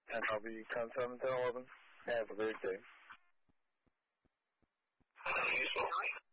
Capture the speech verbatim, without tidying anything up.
ten copy, ten seven, ten eleven. Have a great day.